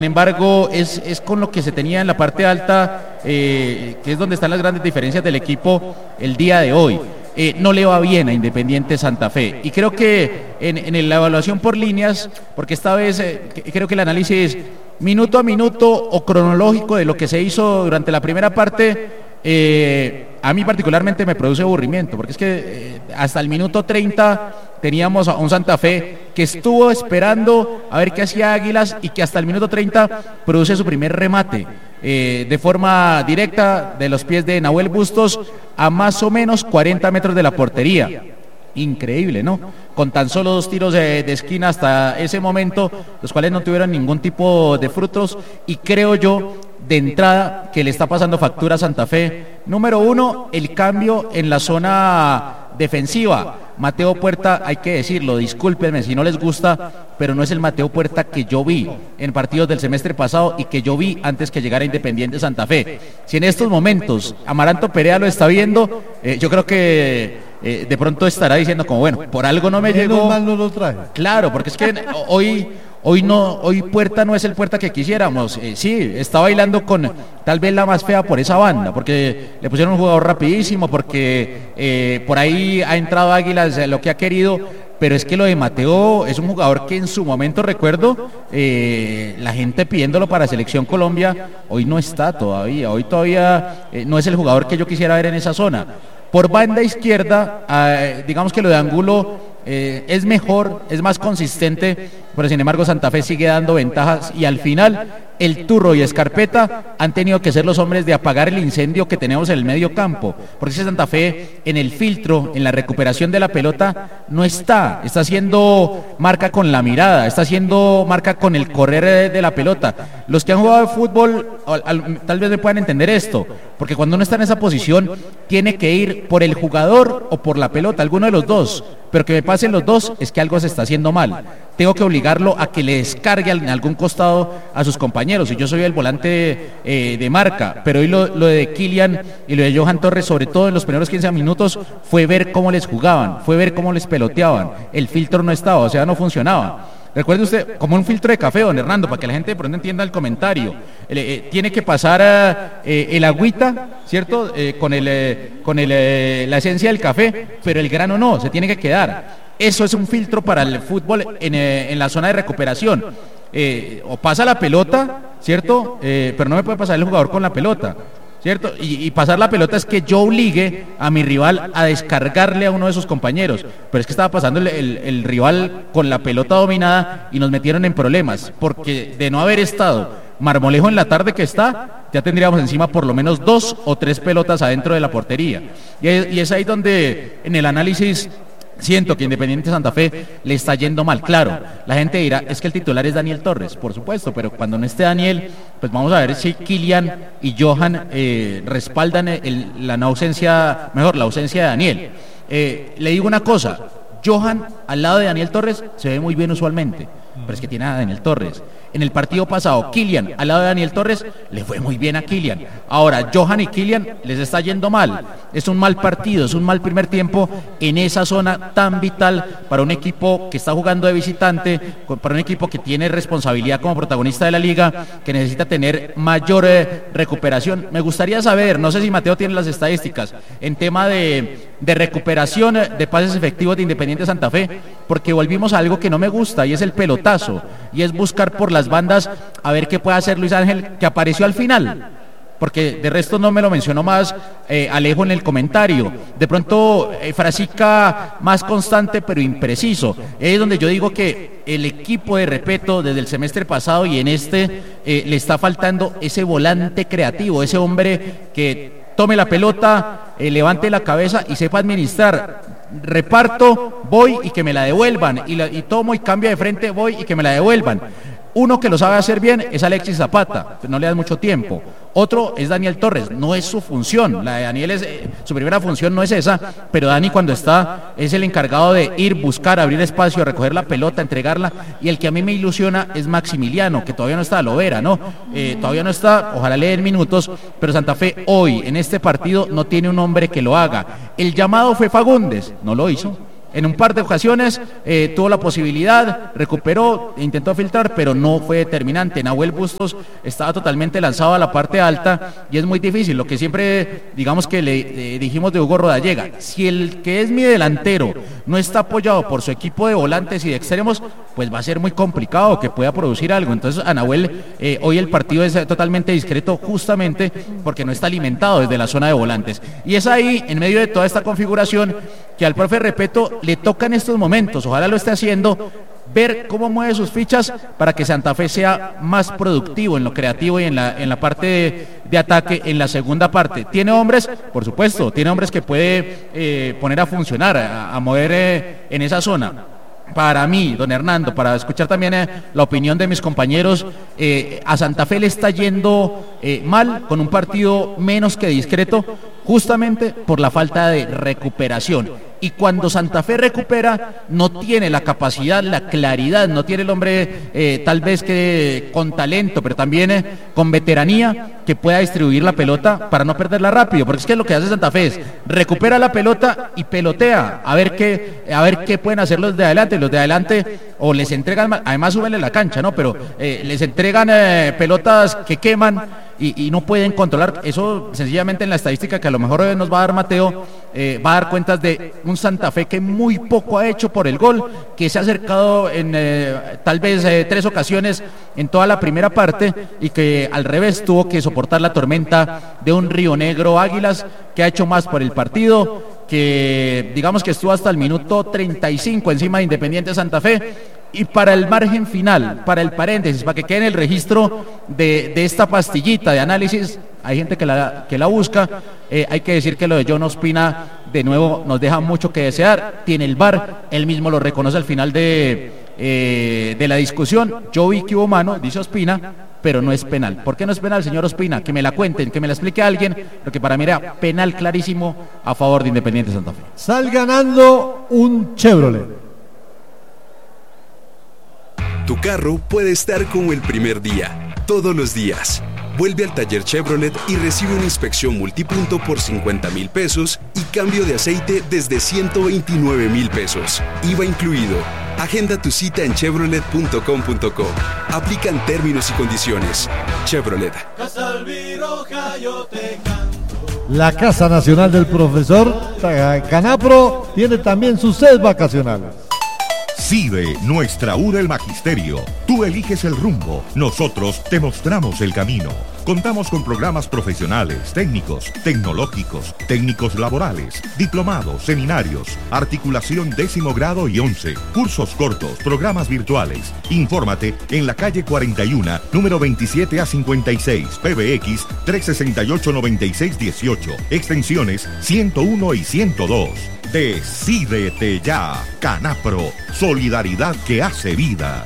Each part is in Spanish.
Sin embargo, es con lo que se tenía en la parte alta, que es donde están las grandes diferencias del equipo el día de hoy. No le va bien a Independiente Santa Fe. Y creo que en la evaluación por líneas, porque esta vez creo que el análisis minuto a minuto o cronológico de lo que se hizo durante la primera parte, a mí particularmente me produce aburrimiento, porque es que hasta el minuto 30 teníamos a un Santa Fe que estuvo esperando a ver qué hacía Águilas y que hasta el minuto 30 produce su primer remate de forma directa de los pies de Nahuel Bustos a más o menos 40 metros de la portería. Increíble, ¿no? Con tan solo 2 tiros de esquina hasta ese momento, los cuales no tuvieron ningún tipo de frutos, y creo yo de entrada que le está pasando factura a Santa Fe. Número 1, el cambio en la zona defensiva. Mateo Puerta, hay que decirlo, discúlpenme si no les gusta, pero no es el Mateo Puerta que yo vi en partidos del semestre pasado y que yo vi antes que llegara Independiente Santa Fe. Si en estos momentos Amaranto Perea lo está viendo, yo creo que de pronto estará diciendo como, bueno, por algo no me llegó. Mal no lo trae. Claro, porque es que hoy Puerta no es el Puerta que quisiéramos. Sí, está bailando con tal vez la más fea por esa banda, porque le pusieron un jugador rapidísimo, porque por ahí ha entrado Águilas lo que ha querido, pero es que lo de Mateo es un jugador que en su momento, recuerdo, la gente pidiéndolo para Selección Colombia, hoy no está todavía, hoy todavía no es el jugador que yo quisiera ver en esa zona. Por banda izquierda, digamos que lo de Angulo es mejor, es más consistente, pero sin embargo Santa Fe sigue dando ventajas y al final el Turro y Escarpeta han tenido que ser los hombres de apagar el incendio que tenemos en el medio campo, porque ese Santa Fe en el filtro, en la recuperación de la pelota no está haciendo marca con la mirada, está haciendo marca con el correr de la pelota. Los que han jugado fútbol tal vez me puedan entender esto, porque cuando uno está en esa posición tiene que ir por el jugador o por la pelota, alguno de los dos, pero que me pasen los dos es que algo se está haciendo mal. Tengo que obligarlo a que le descargue en algún costado a sus compañeros, y yo soy el volante de marca, pero hoy lo de Kylian y lo de Johan Torres, sobre todo en los primeros 15 minutos, fue ver cómo les jugaban, fue ver cómo les peloteaban, el filtro no estaba, o sea, no funcionaba. Recuerde usted, como un filtro de café, don Hernando, para que la gente de pronto entienda el comentario. Tiene que pasar el agüita, ¿cierto? Con la esencia del café, pero el grano no, se tiene que quedar. Eso es un filtro para el fútbol en la zona de recuperación. O pasa la pelota, ¿cierto? Pero no me puede pasar el jugador con la pelota, ¿cierto? Y pasar la pelota es que yo obligue a mi rival a descargarle a uno de sus compañeros, pero es que estaba pasando el rival con la pelota dominada y nos metieron en problemas, porque de no haber estado Marmolejo en la tarde que está, ya tendríamos encima por lo menos 2 o 3 pelotas adentro de la portería, y es ahí donde en el análisis siento que Independiente Santa Fe le está yendo mal. Claro, la gente dirá, es que el titular es Daniel Torres, por supuesto, pero cuando no esté Daniel, pues vamos a ver si Kylian y Johan respaldan la ausencia de Daniel. Le digo una cosa, Johan al lado de Daniel Torres se ve muy bien usualmente, pero es que tiene a Daniel Torres. En el partido pasado, Kylian al lado de Daniel Torres le fue muy bien a Kylian. Ahora, Johan y Kylian les está yendo mal. Es un mal partido, es un mal primer tiempo en esa zona tan vital para un equipo que está jugando de visitante, para un equipo que tiene responsabilidad como protagonista de la liga, que necesita tener mayor recuperación. Me gustaría saber, no sé si Mateo tiene las estadísticas, en tema de recuperación de pases efectivos de Independiente Santa Fe, porque volvimos a algo que no me gusta, y es el pelotazo, y es buscar por las bandas a ver qué puede hacer Luis Ángel, que apareció al final, porque de resto no me lo mencionó más Alejo en el comentario. De pronto frasica más constante pero impreciso. Es donde yo digo que el equipo de Repeto desde el semestre pasado y en le está faltando ese volante creativo, ese hombre que tome la pelota, levante la cabeza y sepa administrar. Reparto, voy y que me la devuelvan, y tomo y cambio de frente, voy y que me la devuelvan. Uno que lo sabe hacer bien es Alexis Zapata, no le das mucho tiempo. Otro es Daniel Torres, no es su función, la de Daniel su primera función no es esa, pero Dani cuando está es el encargado de ir, buscar, abrir espacio, recoger la pelota, entregarla, y el que a mí me ilusiona es Maximiliano, que todavía no está, Lovera, ¿no? Todavía no está, ojalá le den minutos, pero Santa Fe hoy, en este partido, no tiene un hombre que lo haga. El llamado fue Fagundes, no lo hizo. En un par de ocasiones tuvo la posibilidad, recuperó, intentó filtrar, pero no fue determinante. Nahuel Bustos estaba totalmente lanzado a la parte alta y es muy difícil. Lo que siempre, digamos que le dijimos de Hugo Rodallega, si el que es mi delantero no está apoyado por su equipo de volantes y de extremos, pues va a ser muy complicado que pueda producir algo. Entonces a Nahuel hoy el partido es totalmente discreto justamente porque no está alimentado desde la zona de volantes. Y es ahí, en medio de toda esta configuración, que al profe Repeto le toca en estos momentos, ojalá lo esté haciendo, ver cómo mueve sus fichas para que Santa Fe sea más productivo en lo creativo y en la parte de ataque en la segunda parte. ¿Tiene hombres? Por supuesto, tiene hombres que puede poner a funcionar, a mover en esa zona. Para mí, don Hernando, para escuchar también la opinión de mis compañeros, a Santa Fe le está yendo mal, con un partido menos que discreto, justamente por la falta de recuperación. Y cuando Santa Fe recupera, no tiene la capacidad, la claridad, no tiene el hombre tal vez que con talento, pero también con veteranía, que pueda distribuir la pelota para no perderla rápido, porque es que lo que hace Santa Fe es recupera la pelota y pelotea, a ver qué pueden hacer los de adelante o les entregan, además súbenle la cancha, ¿no? Pero les entregan pelotas que queman y no pueden controlar. Eso sencillamente en la estadística que a lo mejor nos va a dar Mateo, va a dar cuentas de un Santa Fe que muy poco ha hecho por el gol, que se ha acercado en tal vez 3 ocasiones en toda la primera parte y que al revés tuvo que soportar la tormenta de un Río Negro Águilas que ha hecho más por el partido, que digamos que estuvo hasta el minuto 35 encima de Independiente Santa Fe. Y para el margen final, para el paréntesis, para que quede en el registro de esta pastillita de análisis, hay gente que la busca, hay que decir que lo de John Ospina de nuevo nos deja mucho que desear. Tiene el VAR, él mismo lo reconoce al final de la discusión. Yo vi que hubo mano, dice Ospina, pero no es penal. ¿Por qué no es penal, señor Ospina? Que me la cuenten, que me la explique alguien, porque para mí era penal clarísimo a favor de Independiente Santa Fe. Sal ganando un Chevrolet. Tu carro puede estar como el primer día, todos los días. Vuelve al taller Chevrolet y recibe una inspección multipunto por 50,000 pesos y cambio de aceite desde 129,000 pesos. IVA incluido. Agenda tu cita en chevrolet.com.co. Aplican términos y condiciones. Chevrolet. La Casa Nacional del Profesor Canapro tiene también sus sedes vacacionales. CIDE, nuestra U del Magisterio. Tú eliges el rumbo, nosotros te mostramos el camino. Contamos con programas profesionales, técnicos, tecnológicos, técnicos laborales, diplomados, seminarios, articulación 10º grado y 11, cursos cortos, programas virtuales. Infórmate en la calle 41, número 27 a 56, PBX 368-9618, extensiones 101 y 102. Decídete ya, Canapro, solidaridad que hace vida.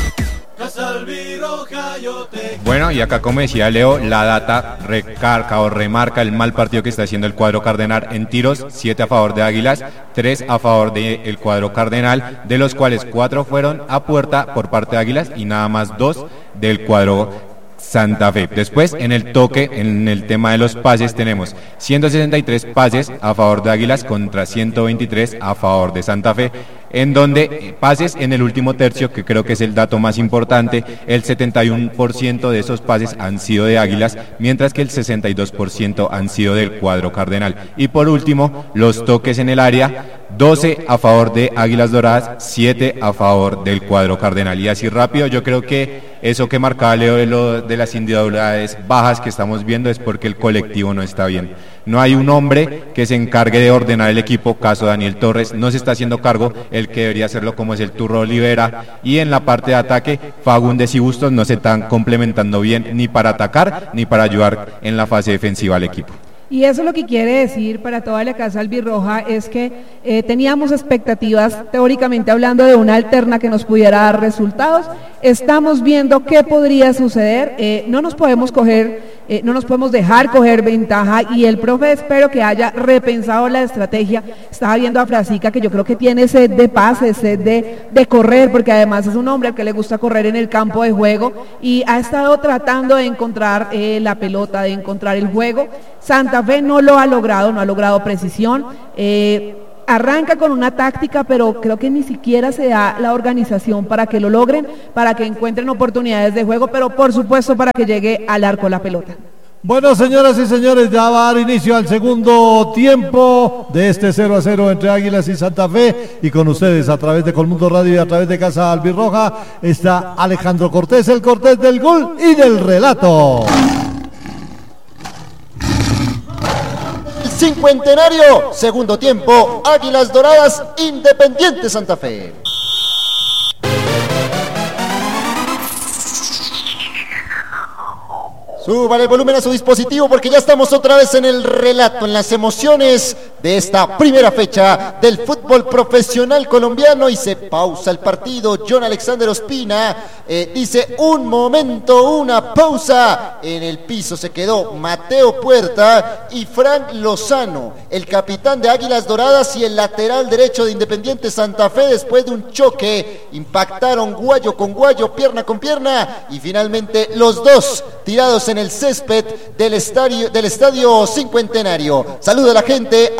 Bueno, y acá como decía Leo, la data remarca el mal partido que está haciendo el cuadro cardenal en tiros, 7 a favor de Águilas, 3 a favor del cuadro cardenal, de los cuales 4 fueron a puerta por parte de Águilas y nada más 2 del cuadro Santa Fe. Después, en el toque, en el tema de los pases, tenemos 163 pases a favor de Águilas contra 123 a favor de Santa Fe, en donde pases en el último tercio, que creo que es el dato más importante, el 71% de esos pases han sido de Águilas, mientras que el 62% han sido del cuadro cardenal. Y por último, los toques en el área, 12 a favor de Águilas Doradas, 7 a favor del cuadro cardenal. Y así rápido, yo creo que eso que marcaba Leo de las individualidades bajas que estamos viendo es porque el colectivo no está bien. No hay un hombre que se encargue de ordenar el equipo, caso Daniel Torres, no se está haciendo cargo, el que debería hacerlo como es el Turro Olivera, y en la parte de ataque, Fagundes y Bustos no se están complementando bien ni para atacar ni para ayudar en la fase defensiva al equipo. Y eso lo que quiere decir para toda la casa albirroja es que teníamos expectativas, teóricamente hablando, de una alterna que nos pudiera dar resultados. Estamos viendo qué podría suceder, no nos podemos dejar coger ventaja, y el profe espero que haya repensado la estrategia. Estaba viendo a Frasica, que yo creo que tiene sed de pases, sed de correr, porque además es un hombre al que le gusta correr en el campo de juego, y ha estado tratando de encontrar la pelota, de encontrar el juego. Santa Fe no lo ha logrado, no ha logrado precisión. arranca con una táctica, pero creo que ni siquiera se da la organización para que lo logren, para que encuentren oportunidades de juego, pero por supuesto para que llegue al arco la pelota. Bueno, señoras y señores, ya va a dar inicio al segundo tiempo de este 0-0 entre Águilas y Santa Fe, y con ustedes a través de Colmundo Radio y a través de Casa Albirroja está Alejandro Cortés, el Cortés del gol y del relato. Cincuentenario, segundo tiempo, Águilas Doradas, Independiente Santa Fe. Suban el volumen a su dispositivo porque ya estamos otra vez en el relato, en las emociones de esta primera fecha del fútbol profesional colombiano, y se pausa el partido. John Alexander Ospina dice: un momento, una pausa. En el piso se quedó Mateo Puerta y Frank Lozano, el capitán de Águilas Doradas y el lateral derecho de Independiente Santa Fe. Después de un choque impactaron guayo con guayo, pierna con pierna, y finalmente los dos tirados en el césped del estadio Cincuentenario. Saluda a la gente.